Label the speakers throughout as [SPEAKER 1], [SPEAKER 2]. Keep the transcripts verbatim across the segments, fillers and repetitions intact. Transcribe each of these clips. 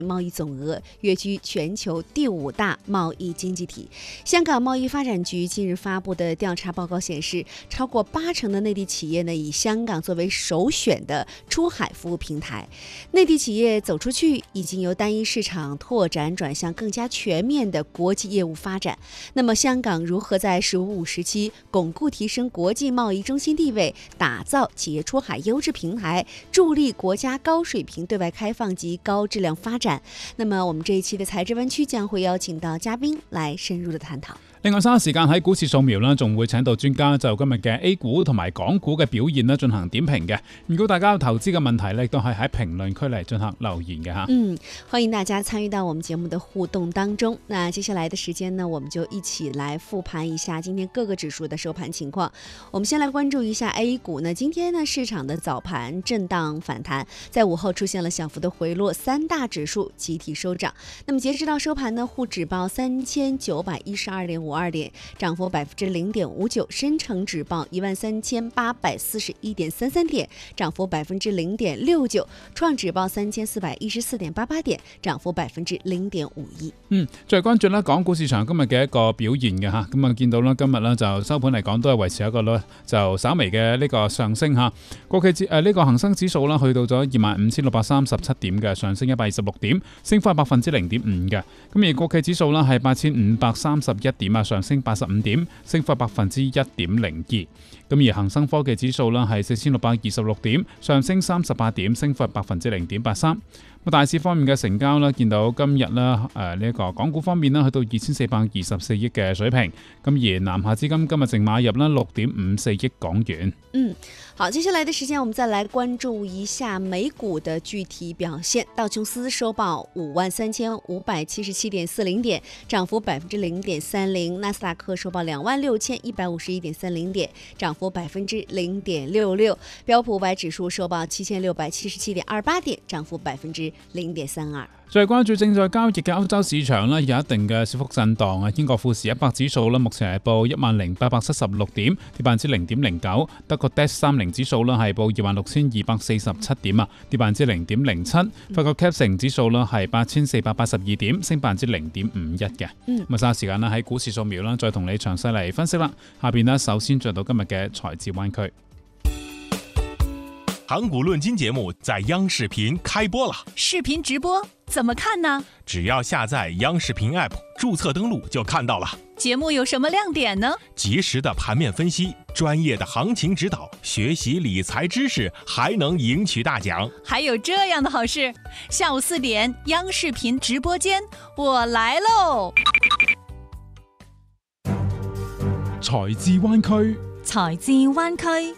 [SPEAKER 1] 贸易总额跃居全球第五大贸易经济体。香港贸易发展局近日发布的调查报告显示，超过八成的内地企业呢以香港作为首选的出海服务平台。内地企业走出去，已经由单一市场拓展转向更加全面的国际业务发展。那么，香港如何在“十五五”时期巩固提升国际贸易中心地位，打造企业出海优质平台，助力国家高水平对外开放及高质量发展？那麼我們這一期的財智灣區將會邀請到嘉賓來深入的探討。
[SPEAKER 2] 另外稍後時間喺股市掃描啦，仲會請到專家就今日嘅 A 股同埋港股嘅表現啦進行點評嘅。如果大家有投資嘅問題咧，都係喺評論區嚟進行留言嘅嚇。
[SPEAKER 1] 嗯，歡迎大家參與到我們節目的互動當中。那接下來的時間呢，我們就一起來復盤一下今天各個指數的收盤情況。我們先來關注一下 A 股呢，今天呢市場的早盤震盪反彈，在午後出現了小幅的回落，三大指數集體收漲。那麼截止到收盤呢，滬指報三千九百一十二點五二點，漲幅百分之零點五九；深成指報一萬三千八百四十一點三三點，漲幅百分之零點六九；創指報三千四百一十四點八八點，漲幅百分之零點五一。
[SPEAKER 2] 嗯，再關注咧港股市場今日嘅一個表現嘅嚇，咁啊見到啦，今日咧就收盤嚟講都係維持一個咧就稍微嘅呢個上升嚇。國企指誒呢個恒生指數啦，去到咗二萬五千六百三十七點嘅，上升一百二十六點，升幅係百分之零點五嘅。咁而國企指數啦係八千五百三十一點啊，上升八十五點，升幅百分之一點零二。咁而恒生科技指數啦係四千六百二十六點，上升三十八點，升幅百分之零點八三。咁大市方面嘅成交啦，見到今日啦誒呢一個港股方面啦，去到二千四百二十四億嘅水平。咁而南下資金今日淨買入啦六點五四億港元。
[SPEAKER 1] 嗯，好，接下來的時間我們再來關注一下美股的具體表現。道瓊斯收報五萬三千五百七十七點四零點，漲幅百分之零點三零；納斯達克收報兩萬六千一百五十一點三零點，漲幅百分之零點六六；標普五百指數收報七千六百七十七點二八點，漲幅百分之零點三二。
[SPEAKER 2] 再關注正在交易嘅歐洲市場啦，有一定嘅小幅震盪啊。英國富時一百指數啦，目前係報一萬零八百七十六點，跌百分之零點零九。德國 D A X 三零指數啦係報二萬六千二百四十七點啊，跌百分之零點零七。法國 C A C 城指數啦係八千四百八十二點，升百分之零點五一嘅。咁啊，稍後時間啦喺股市掃描啦，再同你詳細嚟分析啦。下邊呢，首先進到今日嘅財智灣區。
[SPEAKER 3] 港股論金節目在央視頻開播了，
[SPEAKER 4] 視頻直播怎麼看呢？
[SPEAKER 3] 只要下載央視頻 App， 註冊登錄就看到了。
[SPEAKER 4] 節目有什麼亮點呢？
[SPEAKER 3] 及時的盤面分析，專業的行情指導，學習理財知識，還能贏取大獎。
[SPEAKER 4] 還有這樣的好事，下午四點央視頻直播間，我來嘍！
[SPEAKER 2] 財智灣區，
[SPEAKER 4] 財智灣區。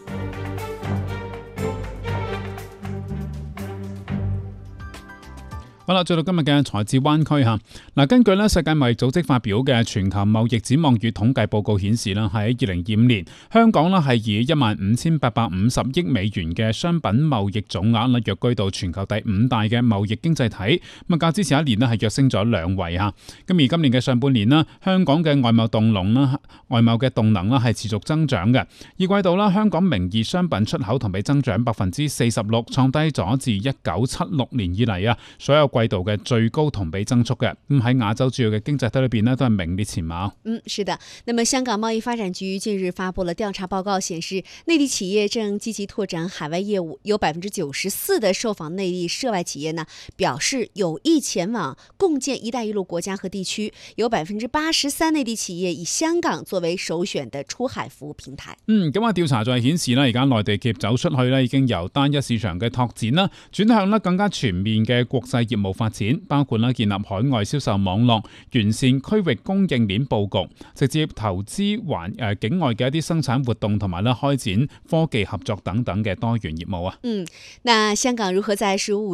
[SPEAKER 2] 好啦，再到今日嘅財智灣區嚇。嗱，根據咧世界貿易組織發表嘅全球貿易展望與統計報告顯示啦，喺二零二五年，香港咧係以一萬五千八百五十億美元嘅商品貿易總額啦，躍居到全球第五大嘅貿易經濟體。咁啊，較之前一年咧係躍升咗兩位嚇。咁而今年嘅上半年啦，香港嘅外貿動能啦，外貿嘅動能啦係持續增長嘅。二季度啦，香港名義商品出口同比增長百分之四十六，創低咗自一九七六年以嚟啊所有季度嘅最高同比增速嘅，咁喺亞洲主要嘅經濟體裏邊呢，都係名列前茅。
[SPEAKER 1] 嗯，是的。那麼香港貿易發展局近日發布了調查報告，顯示內地企業正積極拓展海外業務，有百分之九十四的受訪內地涉外企業呢表示有意前往共建“一帶一路”國家和地區，有百分之八十三內地企業以香港作為首選的出海服務平台。
[SPEAKER 2] 嗯，咁啊調查就係顯示啦，而家內地企業走出去咧，已經由單一市場嘅拓展啦，轉向咧更加全面嘅國際業務發展，包括啦建立海外銷售網絡、完善區域供應鏈佈局、直接投資環誒境外嘅一啲生產活動，同埋咧開展科技合作等等嘅多元業務啊。
[SPEAKER 1] 嗯，那香港如何在十五